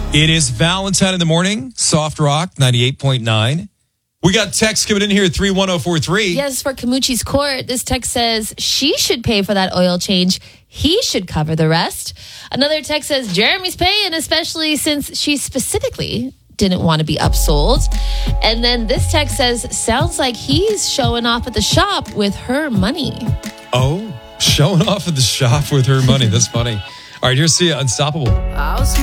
It is Valentine in the morning, Soft Rock 98.9. We got text coming in here at 31043. Yes, for Kamuchi's court. This text says she should pay for that oil change. He should cover the rest. Another text says Jeremy's paying, especially since she specifically didn't want to be upsold. And then this text says, sounds like he's showing off at the shop with her money. Oh, showing off at the shop with her money. That's funny. All right, here's Sia, Unstoppable.